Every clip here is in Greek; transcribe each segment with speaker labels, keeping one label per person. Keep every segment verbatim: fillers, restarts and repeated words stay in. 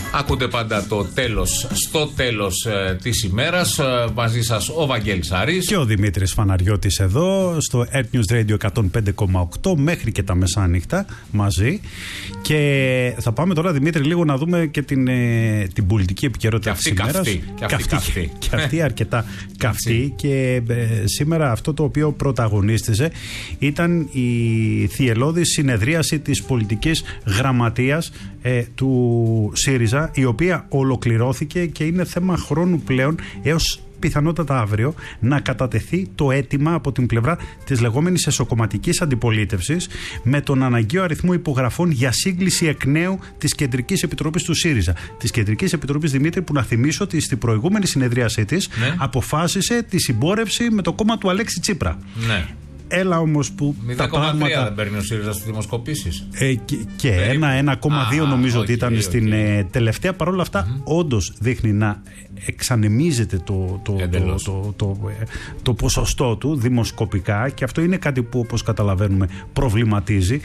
Speaker 1: Ακούτε πάντα το τέλος, στο τέλος ε, της ημέρας. Ε, μαζί σας ο Βαγγέλης Άρης
Speaker 2: και ο Δημήτρης Φαναριώτης εδώ στο Earth News Radio εκατόν πέντε κόμμα οκτώ μέχρι και τα μεσάνυχτα μαζί. Και θα πάμε τώρα, Δημήτρη, λίγο να δούμε και την, ε, την πολιτική επικαιρότητα της ημέρας.
Speaker 1: Καυτή, και αυτή καυτή.
Speaker 2: Και αυτή αρκετά καυτή. Και ε, σήμερα αυτό το οποίο πρωταγωνίστησε ήταν η θυελλώδης συνεδρίαση της πολιτικής γραμματείας ε, του ΣΥΡΙΖΑ, η οποία ολοκληρώθηκε και είναι θέμα χρόνου πλέον έως πιθανότατα αύριο να κατατεθεί το αίτημα από την πλευρά της λεγόμενης εσωκομματικής αντιπολίτευσης με τον αναγκαίο αριθμό υπογραφών για σύγκληση εκ νέου της Κεντρικής Επιτροπής του ΣΥΡΙΖΑ. Της Κεντρικής Επιτροπής, Δημήτρη, που να θυμίσω ότι στην προηγούμενη συνεδρίασή της ναι. αποφάσισε τη συμπόρευση με το κόμμα του Αλέξη Τσίπρα. Ναι. Έλα όμως που τα πράγματα...
Speaker 1: δεν παίρνει ο ΣΥΡΙΖΑ στις δημοσκοπήσεις.
Speaker 2: Ε, και και ένα, ένα κόμμα δύο νομίζω okay, ότι ήταν okay. στην ε, τελευταία. Παρ' όλα αυτά mm-hmm. όντως δείχνει να εξανεμίζεται το, το, το, το, το, το, το ποσοστό του δημοσκοπικά, και αυτό είναι κάτι που, όπως καταλαβαίνουμε, προβληματίζει.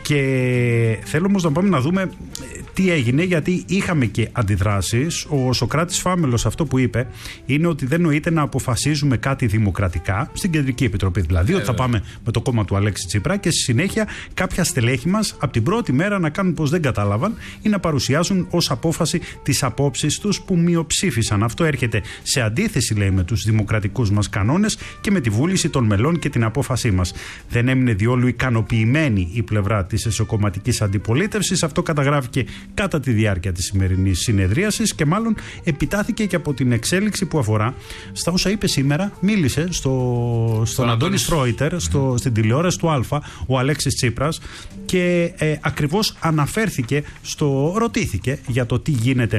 Speaker 2: Και θέλω όμως να πάμε να δούμε τι έγινε, γιατί είχαμε και αντιδράσεις. Ο Σωκράτης Φάμελος αυτό που είπε είναι ότι δεν νοείται να αποφασίζουμε κάτι δημοκρατικά στην Κεντρική Επιτροπή, δηλαδή ε, ότι θα πάμε με το κόμμα του Αλέξη Τσίπρα και στη συνέχεια κάποια στελέχη μας από την πρώτη μέρα να κάνουν πως δεν κατάλαβαν ή να παρουσιάζουν ως απόφαση τις απόψεις τους που μειοψήφισαν. Αυτό έρχεται σε αντίθεση, λέει, με τους δημοκρατικούς μας κανόνες και με τη βούληση των μελών και την απόφασή μας. Δεν έμεινε διόλου ικανοποιημένη η πλευρά της εσωκομματικής αντιπολίτευσης. Αυτό καταγράφηκε κατά τη διάρκεια της σημερινής συνεδρίασης και μάλλον επιτάθηκε και από την εξέλιξη που αφορά στα όσα είπε σήμερα. Μίλησε στο, στον Αντώνη Στρόιτερ, στο, mm-hmm. στην τηλεόραση του Αλφα, ο Αλέξης Τσίπρας, και ε, ακριβώς αναφέρθηκε στο, ρωτήθηκε για το τι γίνεται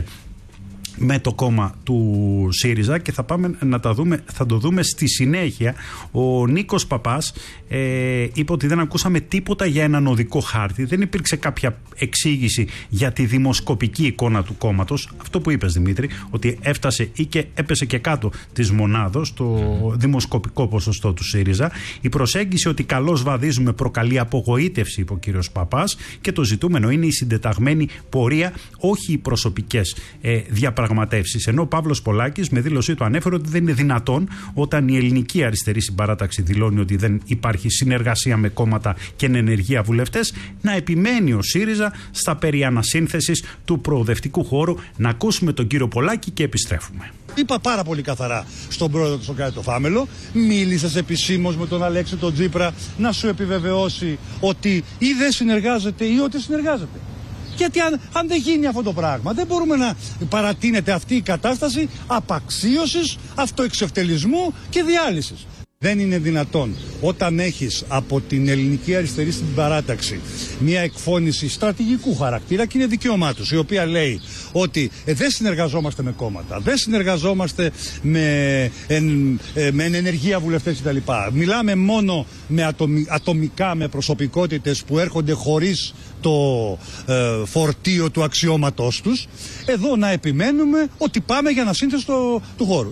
Speaker 2: με το κόμμα του ΣΥΡΙΖΑ, και θα πάμε να τα δούμε, θα το δούμε στη συνέχεια. Ο Νίκος Παπάς ε, είπε ότι δεν ακούσαμε τίποτα για έναν οδικό χάρτη, δεν υπήρξε κάποια εξήγηση για τη δημοσκοπική εικόνα του κόμματος. Αυτό που είπες, Δημήτρη, ότι έφτασε ή και έπεσε και κάτω της μονάδος το δημοσκοπικό ποσοστό του ΣΥΡΙΖΑ. Η προσέγγιση ότι καλώς βαδίζουμε προκαλεί απογοήτευση, είπε ο κύριος Παπάς, και το ζητούμενο είναι η συντεταγμένη πορεία, όχι οι προσωπικές ε, διαπραγματεύσεις. Ενώ ο Παύλος Πολάκης με δήλωσή του ανέφερε ότι δεν είναι δυνατόν, όταν η ελληνική αριστερή συμπαράταξη δηλώνει ότι δεν υπάρχει συνεργασία με κόμματα και ενεργεία βουλευτές, να επιμένει ο ΣΥΡΙΖΑ στα περί ανασύνθεσης του προοδευτικού χώρου. Να ακούσουμε τον κύριο Πολάκη και επιστρέφουμε.
Speaker 3: Είπα πάρα πολύ καθαρά στον πρόεδρο του Σωκράτη το Φάμελο, μίλησες επισήμως με τον Αλέξη τον Τσίπρα να σου επιβεβαιώσει ότι ή δεν συνεργάζεται ή ότι συνεργάζεται. Γιατί αν, αν δεν γίνει αυτό το πράγμα, δεν μπορούμε να παρατείνεται αυτή η κατάσταση απαξίωσης, αυτοεξευτελισμού και διάλυσης. Δεν είναι δυνατόν όταν έχεις από την ελληνική αριστερή στην παράταξη μια εκφώνηση στρατηγικού χαρακτήρα, και είναι δικαίωμά τους, η οποία λέει ότι ε, δεν συνεργαζόμαστε με κόμματα, δεν συνεργαζόμαστε με, ε, ε, με ενεργεία βουλευτές κτλ. Μιλάμε μόνο με ατομι, ατομικά με προσωπικότητες που έρχονται χωρίς το ε, φορτίο του αξιώματός τους. Εδώ να επιμένουμε ότι πάμε για ανασύνθεση του, του χώρου.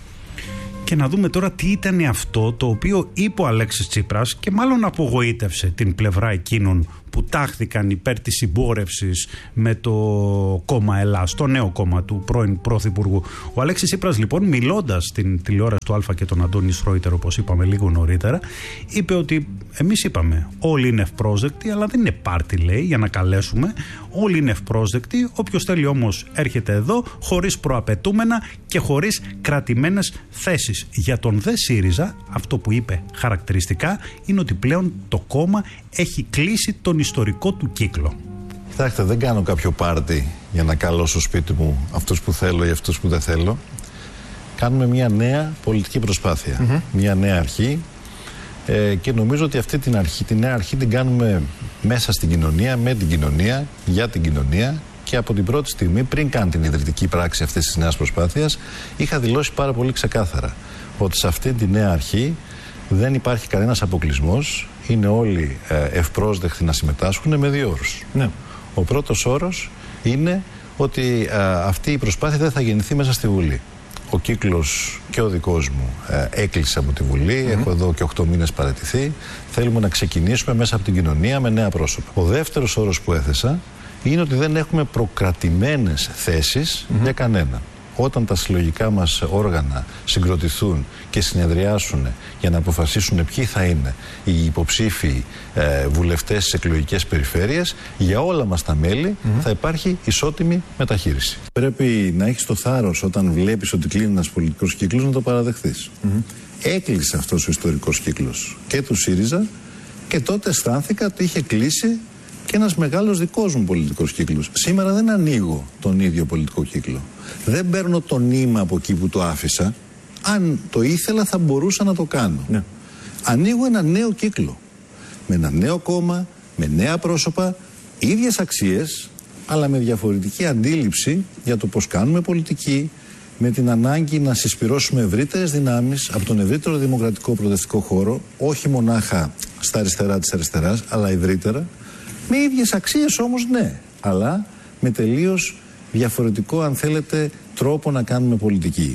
Speaker 2: Και να δούμε τώρα τι ήταν αυτό το οποίο είπε ο Αλέξης Τσίπρας και μάλλον απογοήτευσε την πλευρά εκείνων που τάχθηκαν υπέρ της συμπόρευσης με το κόμμα Ελλάς, το νέο κόμμα του πρώην Πρωθυπουργού. Ο Αλέξης Τσίπρας, λοιπόν, μιλώντας στην τηλεόραση του Αλφα και τον Αντώνη Στρόιτερ, όπως είπαμε λίγο νωρίτερα, είπε ότι εμείς είπαμε όλοι είναι ευπρόσδεκτοι, αλλά δεν είναι πάρτι, λέει, για να καλέσουμε. Όλοι είναι ευπρόσδεκτοι. Όποιος θέλει όμως έρχεται εδώ, χωρίς προαπαιτούμενα και χωρίς κρατημένες θέσεις. Για τον δε ΣΥΡΙΖΑ, αυτό που είπε χαρακτηριστικά είναι ότι πλέον το κόμμα έχει κλείσει τον ιστορικό του κύκλο.
Speaker 4: Κοιτάξτε, δεν κάνω κάποιο πάρτι για να καλώ στο σπίτι μου αυτούς που θέλω ή αυτούς που δεν θέλω. Κάνουμε μια νέα πολιτική προσπάθεια, mm-hmm. μια νέα αρχή, ε, και νομίζω ότι αυτή την αρχή, τη νέα αρχή την κάνουμε μέσα στην κοινωνία, με την κοινωνία, για την κοινωνία, και από την πρώτη στιγμή, πριν καν την ιδρυτική πράξη αυτής της νέας προσπάθειας, είχα δηλώσει πάρα πολύ ξεκάθαρα ότι σε αυτή τη νέα αρχή δεν υπάρχει κανένας αποκλεισμός, είναι όλοι ε, ευπρόσδεκτοι να συμμετάσχουν με δύο όρους. Ναι. Ο πρώτος όρος είναι ότι ε, αυτή η προσπάθεια δεν θα γεννηθεί μέσα στη Βουλή. Ο κύκλος και ο δικός μου ε, έκλεισε από τη Βουλή, mm-hmm. έχω εδώ και οκτώ μήνες παραιτηθεί. Θέλουμε να ξεκινήσουμε μέσα από την κοινωνία με νέα πρόσωπα. Ο δεύτερος όρος που έθεσα είναι ότι δεν έχουμε προκρατημένες θέσεις mm-hmm. για κανέναν. Όταν τα συλλογικά μας όργανα συγκροτηθούν και συνεδριάσουν για να αποφασίσουν ποιοι θα είναι οι υποψήφοι ε, βουλευτές στις εκλογικές περιφέρειες, για όλα μας τα μέλη mm-hmm. θα υπάρχει ισότιμη μεταχείριση. Πρέπει να έχεις το θάρρος όταν βλέπεις ότι κλείνει ένας πολιτικός κύκλος να το παραδεχθείς. Mm-hmm. Έκλεισε αυτός ο ιστορικός κύκλος και του ΣΥΡΙΖΑ και τότε αισθάνθηκα ότι είχε κλείσει και ένας μεγάλος δικός μου πολιτικός κύκλος. Σήμερα δεν ανοίγω τον ίδιο πολιτικό κύκλο. Δεν παίρνω το νήμα από εκεί που το άφησα. Αν το ήθελα θα μπορούσα να το κάνω. Ναι. Ανοίγω ένα νέο κύκλο. Με ένα νέο κόμμα, με νέα πρόσωπα, ίδιες αξίες, αλλά με διαφορετική αντίληψη για το πώς κάνουμε πολιτική, με την ανάγκη να συσπυρώσουμε ευρύτερες δυνάμεις από τον ευρύτερο δημοκρατικό προοδευτικό χώρο, όχι μονάχα στα αριστερά της αριστεράς, αλλά ευρύτερα. Με ίδιες αξίες όμως, ναι, αλλά με τελείως διαφορετικό, αν θέλετε, τρόπο να κάνουμε πολιτική.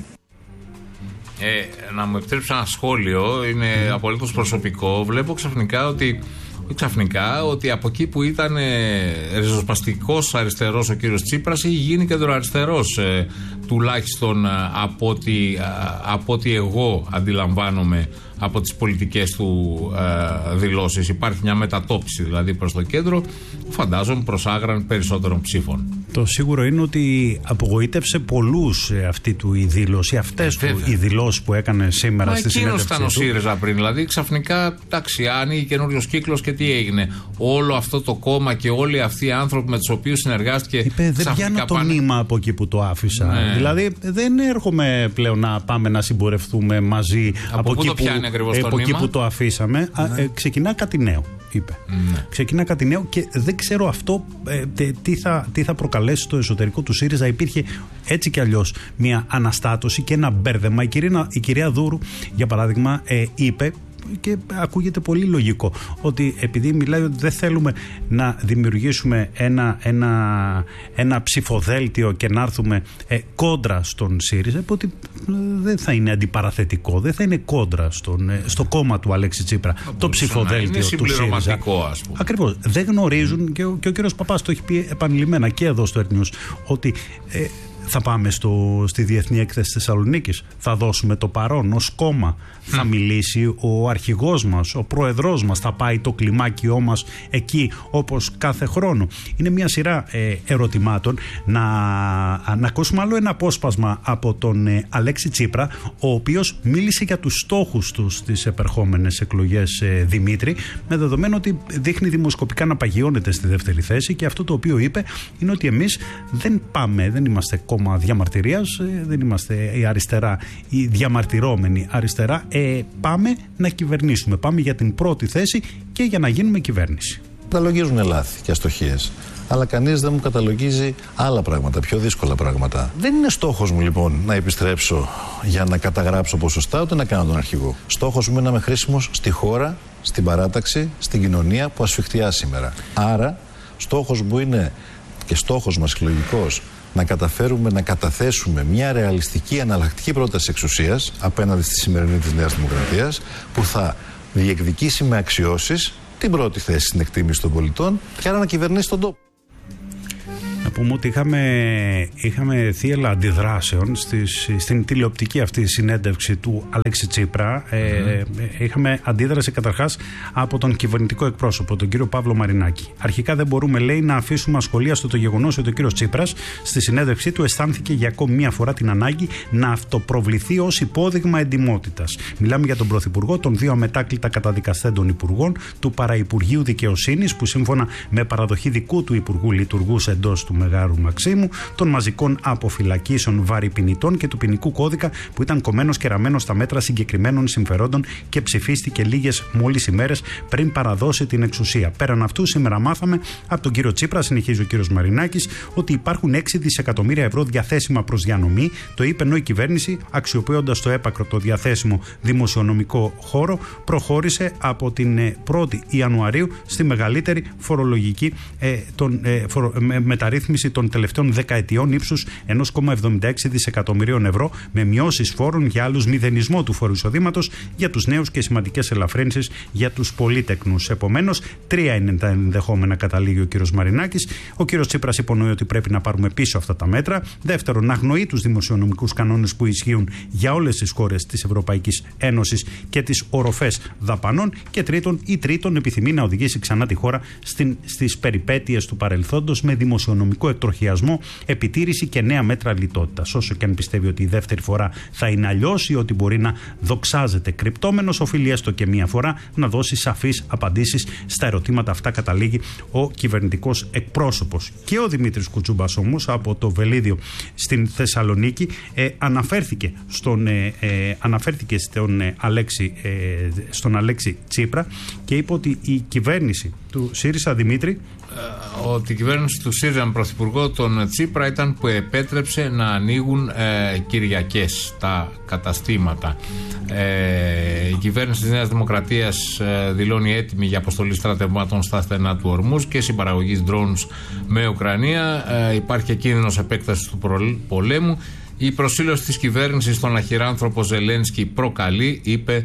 Speaker 1: Ε, να μου επιτρέψει ένα σχόλιο, είναι mm. απολύτως προσωπικό. Βλέπω ξαφνικά ότι, ξαφνικά ότι από εκεί που ήταν ε, ριζοσπαστικός αριστερός ο κύριος Τσίπρας, έχει γίνει κεντροαριστερός, ε, τουλάχιστον ε, από, ότι, ε, από ότι εγώ αντιλαμβάνομαι από τις πολιτικές του ε, δηλώσεις. Υπάρχει μια μετατόπιση δηλαδή προς το κέντρο, φαντάζομαι προς άγραν περισσότερων ψήφων.
Speaker 2: Το σίγουρο είναι ότι απογοήτευσε πολλούς ε, αυτή του η δήλωση, αυτές ε, του οι δηλώσεις που έκανε σήμερα
Speaker 1: Μα
Speaker 2: στη συνέντευξή του.
Speaker 1: Εκείνος ήταν ο ΣΥΡΙΖΑ πριν, δηλαδή ξαφνικά εντάξει, άνοιγε καινούριος κύκλος και τι έγινε. Όλο αυτό το κόμμα και όλοι αυτοί οι άνθρωποι με τους οποίους συνεργάστηκε.
Speaker 2: Είπε, δεν πιάνω το πάνε... νήμα από εκεί που το άφησα. Ναι. Δηλαδή δεν έρχομαι πλέον να πάμε να συμπορευτούμε μαζί από, από εκεί που, ε, από εκεί που το αφήσαμε. Ναι. Α, ε, ξεκινά κάτι νέο, είπε. Ναι. Ξεκινά κάτι νέο και δεν ξέρω αυτό ε, τι, θα, τι θα προκαλέσει στο εσωτερικό του ΣΥΡΙΖΑ. Υπήρχε έτσι κι αλλιώς μια αναστάτωση και ένα μπέρδεμα. Η κυρία, η κυρία Δούρου, για παράδειγμα, ε, είπε, και ακούγεται πολύ λογικό, ότι επειδή μιλάει ότι δεν θέλουμε να δημιουργήσουμε ένα, ένα, ένα ψηφοδέλτιο και να έρθουμε ε, κόντρα στον ΣΥΡΙΖΑ, ότι δεν θα είναι αντιπαραθετικό, δεν θα είναι κόντρα στον, ε, στο κόμμα του Αλέξη Τσίπρα το ψηφοδέλτιο του ΣΥΡΙΖΑ. Ακριβώς. Δεν γνωρίζουν, και ο, και ο κύριος Παπάς το έχει πει επανειλημμένα και εδώ στο Earth News, ότι ε, θα πάμε στο, στη Διεθνή Έκθεση Θεσσαλονίκης, θα δώσουμε το παρόν ως κόμμα, θα μιλήσει ο αρχηγός μας, ο πρόεδρός μας, θα πάει το κλιμάκιό μας εκεί όπως κάθε χρόνο. Είναι μια σειρά ε, ερωτημάτων. Να, να ακούσουμε άλλο ένα απόσπασμα από τον ε, Αλέξη Τσίπρα, ο οποίος μίλησε για τους στόχους του στις επερχόμενες εκλογές, ε, Δημήτρη, με δεδομένο ότι δείχνει δημοσκοπικά να παγιώνεται στη δεύτερη θέση, και αυτό το οποίο είπε είναι ότι εμείς δεν πάμε, δεν είμαστε κόμμα διαμαρτυρίας, ε, δεν είμαστε η αριστερά, η διαμαρτυρώμενη αριστερά. Ε, πάμε να κυβερνήσουμε. Πάμε για την πρώτη θέση και για να γίνουμε κυβέρνηση.
Speaker 4: Καταλογίζουν λάθη και αστοχίες, αλλά κανείς δεν μου καταλογίζει άλλα πράγματα, πιο δύσκολα πράγματα. Δεν είναι στόχος μου λοιπόν να επιστρέψω για να καταγράψω ποσοστά, ούτε να κάνω τον αρχηγό. Στόχος μου είναι να είμαι χρήσιμος στη χώρα, στην παράταξη, στην κοινωνία που ασφιχτιά σήμερα. Άρα, στόχος μου είναι, και στόχος μας εκλογικός, να καταφέρουμε να καταθέσουμε μια ρεαλιστική εναλλακτική πρόταση εξουσίας απέναντι στη σημερινή της Νέας Δημοκρατίας, που θα διεκδικήσει με αξιώσεις την πρώτη θέση στην εκτίμηση των πολιτών και άρα να κυβερνήσει τον τόπο.
Speaker 2: Να πούμε ότι είχαμε, είχαμε θύελλα αντιδράσεων στις, στην τηλεοπτική αυτή συνέντευξη του Αλέξη Τσίπρα. Mm-hmm. Ε, είχαμε αντίδραση καταρχάς από τον κυβερνητικό εκπρόσωπο, τον κύριο Παύλο Μαρινάκη. Αρχικά δεν μπορούμε, λέει, να αφήσουμε ασχολίαστο το γεγονός ότι ο κύριος Τσίπρας στη συνέντευξή του αισθάνθηκε για ακόμη μία φορά την ανάγκη να αυτοπροβληθεί ως υπόδειγμα εντιμότητας. Μιλάμε για τον Πρωθυπουργό, των δύο αμετάκλητα καταδικασθέντων υπουργών, του Παραυπουργείου Δικαιοσύνης, που σύμφωνα με παραδοχή δικού του υπουργού λειτουργούσε εντός του Μεγάρου Μαξίμου, των μαζικών αποφυλακίσεων βαρυπινητών και του ποινικού κώδικα που ήταν κομμένος και ραμμένος στα μέτρα συγκεκριμένων συμφερόντων και ψηφίστηκε λίγες μόλις ημέρες πριν παραδώσει την εξουσία. Πέραν αυτού, σήμερα μάθαμε από τον κύριο Τσίπρα, συνεχίζει ο κύριος Μαρινάκης, ότι υπάρχουν έξι δισεκατομμύρια ευρώ διαθέσιμα προς διανομή. Το είπε ενώ η κυβέρνηση, αξιοποιώντας το έπακρο το διαθέσιμο δημοσιονομικό χώρο, προχώρησε από την πρώτη Ιανουαρίου στη μεγαλύτερη φορολογική ε, τον, ε, φορο, με, μεταρρύθμιση μεταρρύθμιση των τελευταίων δεκαετιών ύψους ένα κόμμα εβδομήντα έξι δισεκατομμυρίων ευρώ, με μειώσεις φόρων για άλλους, μηδενισμό του φόρου εισοδήματος για τους νέους και σημαντικές ελαφρύνσεις για τους πολύτεκνους. Επομένως, τρία είναι τα ενδεχόμενα, καταλήγει ο κ. Μαρινάκης. Ο κ. Τσίπρας υπονοεί ότι πρέπει να πάρουμε πίσω αυτά τα μέτρα. Δεύτερον, να αγνοεί τους δημοσιονομικούς κανόνες που ισχύουν για όλες τις χώρες της Ευρωπαϊκής Ένωσης και τις οροφές δαπανών. Και τρίτον, ή τρίτον, επιθυμεί να οδηγήσει ξανά τη χώρα στην, στις περιπέτειες του παρελθόντος με δημοσιονομικό εκτροχιασμό, επιτήρηση και νέα μέτρα λιτότητας. Όσο και αν πιστεύει ότι η δεύτερη φορά θα είναι αλλιώς ή ότι μπορεί να δοξάζεται κρυπτόμενος, οφείλει έστω και μία φορά να δώσει σαφείς απαντήσεις στα ερωτήματα αυτά, καταλήγει ο κυβερνητικός εκπρόσωπος. Και ο Δημήτρης Κουτσούμπας όμως από το Βελίδιο στην Θεσσαλονίκη ε, αναφέρθηκε, στον, ε, ε, αναφέρθηκε στον, ε, Αλέξη, ε, στον Αλέξη Τσίπρα και είπε ότι η κυβέρνηση του ΣΥΡΙΖΑ, Δημήτρη,
Speaker 1: ότι η κυβέρνηση του ΣΥΡΙΖΑ με πρωθυπουργό τον Τσίπρα ήταν που επέτρεψε να ανοίγουν ε, Κυριακές τα καταστήματα. Ε, η κυβέρνηση της Νέας Δημοκρατίας ε, δηλώνει έτοιμη για αποστολή στρατευμάτων στα στενά του Ορμούζ και συμπαραγωγής drones με Ουκρανία. Ε, υπάρχει και κίνδυνος επέκτασης του πολέμου. Η προσήλωση της κυβέρνησης στον αχυράνθρωπο Ζελένσκι προκαλεί, είπε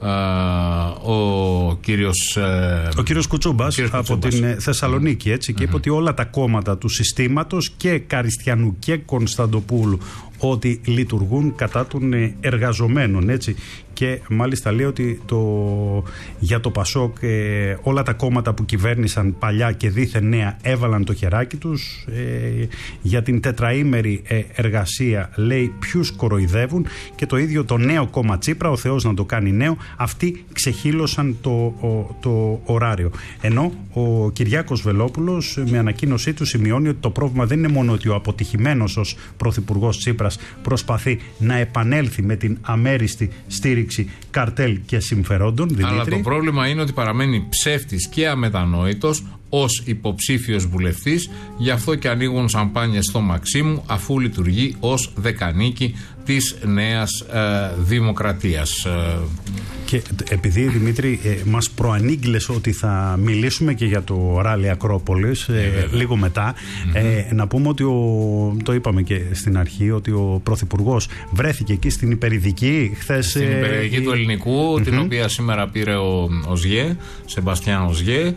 Speaker 1: Uh, ο κύριος uh,
Speaker 2: ο κύριος Κουτσούμπας, κύριος από Κουτσούμπας. την Θεσσαλονίκη, έτσι, mm-hmm. και είπε ότι όλα τα κόμματα του συστήματος, και Καριστιανού και Κωνσταντοπούλου, ότι λειτουργούν κατά των εργαζομένων, έτσι. Και μάλιστα λέει ότι το, για το Πασόκ ε, όλα τα κόμματα που κυβέρνησαν παλιά και δήθεν νέα έβαλαν το χεράκι τους. Ε, για την τετραήμερη ε, εργασία λέει ποιους κοροϊδεύουν, και το ίδιο το νέο κόμμα Τσίπρα, ο Θεός να το κάνει νέο, αυτοί ξεχύλωσαν το, ο, το ωράριο. Ενώ ο Κυριάκος Βελόπουλος με ανακοίνωσή του σημειώνει ότι το πρόβλημα δεν είναι μόνο ότι ο αποτυχημένος ως πρωθυπουργός Τσίπρας προσπαθεί να επανέλθει με την αμέριστη στήριξη καρτέλ και συμφερόντων. Δημήτρη.
Speaker 1: Αλλά το πρόβλημα είναι ότι παραμένει ψεύτης και αμετανόητος ως υποψήφιος βουλευτής, γι' αυτό και ανοίγουν σαμπάνιες στο Μαξίμου, αφού λειτουργεί ως δεκανίκη της Νέας ε, Δημοκρατίας.
Speaker 2: Και επειδή, Δημήτρη, ε, μας προανήγγειλες ότι θα μιλήσουμε και για το ράλι Ακρόπολης ε, ε, λίγο μετά, mm-hmm. ε, να πούμε ότι ο, το είπαμε και στην αρχή, ότι ο Πρωθυπουργός βρέθηκε εκεί στην υπερειδική χθες.
Speaker 1: Στην ε, υπερειδική ε, του ελληνικού, mm-hmm. την οποία σήμερα πήρε ο, ο ΣΓΕ, Σεμπαστιάν ο ΣΓΕ.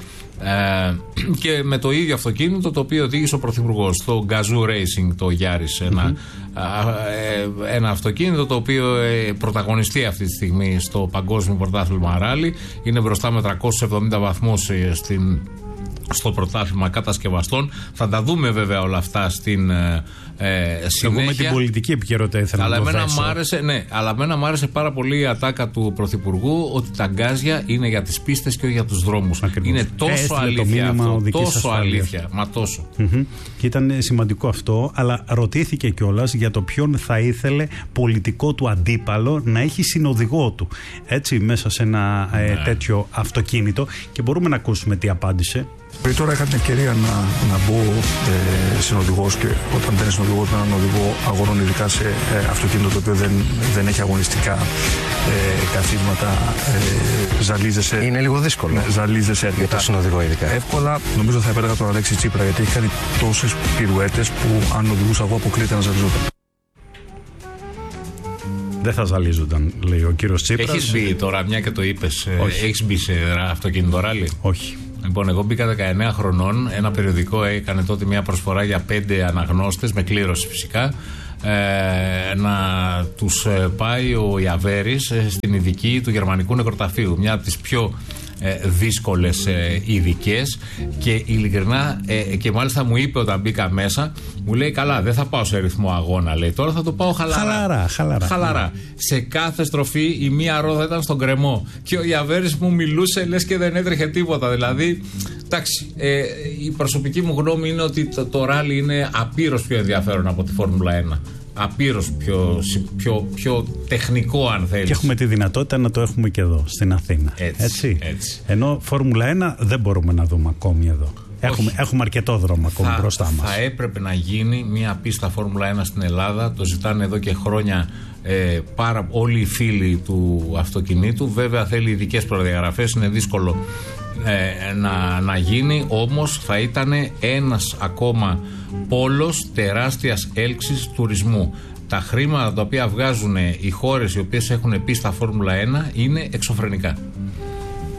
Speaker 1: Ε, και με το ίδιο αυτοκίνητο το οποίο οδήγησε ο Πρωθυπουργός, το Γκαζού Racing, το Γιάρης, ένα, mm-hmm. α, ε, ένα αυτοκίνητο το οποίο ε, πρωταγωνιστεί αυτή τη στιγμή στο Παγκόσμιο Πρωτάθλημα Ράλι, είναι μπροστά με τριακόσιους εβδομήντα βαθμούς ε, στην, στο πρωτάθλημα κατασκευαστών. Θα τα δούμε βέβαια όλα αυτά στην ε, ε, συνέχεια.
Speaker 2: Εγώ με την πολιτική επικαιρότητα ήθελα
Speaker 1: αλλά
Speaker 2: να το
Speaker 1: εμένα μ' άρεσε, ναι, αλλά εμένα μ' άρεσε πάρα πολύ η ατάκα του Πρωθυπουργού ότι τα γκάζια είναι για τις πίστες και όχι για τους δρόμους. Ακριβώς. Είναι τόσο Έστειλε αλήθεια αυτό, τόσο αλήθεια, μα τόσο.
Speaker 2: Mm-hmm. Και ήταν σημαντικό αυτό, αλλά ρωτήθηκε κιόλας για το ποιον θα ήθελε πολιτικό του αντίπαλο να έχει συνοδηγό του, έτσι, μέσα σε ένα ναι. ε, τέτοιο αυτοκίνητο, και μπορούμε να ακούσουμε τι απάντησε.
Speaker 5: Τώρα είχα την ευκαιρία να, να μπω ε, συνοδηγός, και όταν μπαίνει συνοδηγός με έναν οδηγό αγώνων, ειδικά σε ε, αυτοκίνητο το οποίο δεν, δεν έχει αγωνιστικά ε, καθίσματα, ε, ζαλίζεσαι.
Speaker 6: Είναι λίγο δύσκολο. Ναι,
Speaker 5: ζαλίζεσαι
Speaker 6: για το συνοδηγό, ειδικά.
Speaker 5: Εύκολα, νομίζω θα επέλεγα τον Αλέξη Τσίπρα, γιατί έχει κάνει τόσες πυρουέτες που αν οδηγούσα εγώ αποκλείεται να ζαλιζόταν.
Speaker 2: Δεν θα ζαλίζονταν, λέει ο κύριος Τσίπρας.
Speaker 1: Έχεις μπει τώρα, μια και το είπες, έχεις μπει σε αυτοκίνητο ράλι?
Speaker 2: Όχι.
Speaker 1: Λοιπόν, εγώ μπήκα δεκαεννέα χρονών. Ένα περιοδικό έκανε τότε μια προσφορά για πέντε αναγνώστες, με κλήρωση φυσικά, ε, να τους πάει ο Ιαβέρης στην ειδική του Γερμανικού Νεκροταφείου. Μια από τις πιο ε, δύσκολες ε, ειδικές, και ειλικρινά ε, και μάλιστα μου είπε όταν μπήκα μέσα, μου λέει, καλά, δεν θα πάω σε ρυθμό αγώνα, λέει, τώρα θα το πάω χαλαρά.
Speaker 2: Χαλαρά, χαλαρά.
Speaker 1: χαλαρά. Σε κάθε στροφή η μία ρόδα ήταν στον κρεμό και ο Ιαβέρης μου μιλούσε λες και δεν έτρεχε τίποτα. Δηλαδή, εντάξει, ε, η προσωπική μου γνώμη είναι ότι το, το ράλι είναι απείρως πιο ενδιαφέρον από τη Φόρμουλα ένα. Απείρως πιο, πιο, πιο τεχνικό, αν θέλεις.
Speaker 2: Και έχουμε τη δυνατότητα να το έχουμε και εδώ στην Αθήνα.
Speaker 1: Έτσι,
Speaker 2: έτσι.
Speaker 1: έτσι.
Speaker 2: Ενώ Φόρμουλα ένα δεν μπορούμε να δούμε ακόμη εδώ. Έχουμε, έχουμε αρκετό δρόμο ακόμη
Speaker 1: θα,
Speaker 2: μπροστά μας.
Speaker 1: Θα έπρεπε να γίνει μια πίστα Φόρμουλα ένα στην Ελλάδα. Το ζητάνε εδώ και χρόνια ε, πάρα, όλοι οι φίλοι του αυτοκινήτου. Βέβαια θέλει ειδικές προδιαγραφές, είναι δύσκολο ε, να, να γίνει, όμως θα ήταν ένας ακόμα πόλος τεράστιας έλξης τουρισμού. Τα χρήματα τα οποία βγάζουν οι χώρες οι οποίες έχουν πει στα Φόρμουλα ένα είναι εξωφρενικά.